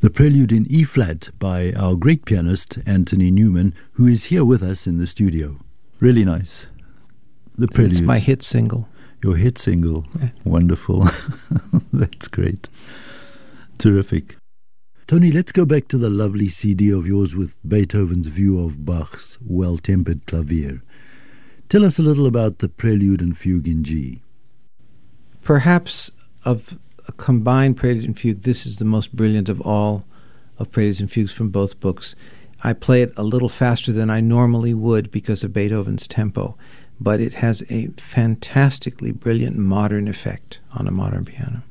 The Prelude in E-flat by our great pianist, Anthony Newman, who is here with us in the studio. Really nice. The Prelude. It's my hit single. Your hit single. Yeah. Wonderful. That's great. Terrific. Tony, let's go back to the lovely CD of yours with Beethoven's view of Bach's Well-Tempered Clavier. Tell us a little about the Prelude and Fugue in G. Perhaps of a combined Prelude and Fugue, this is the most brilliant of all of Preludes and Fugues from both books. I play it a little faster than I normally would because of Beethoven's tempo, but it has a fantastically brilliant modern effect on a modern piano.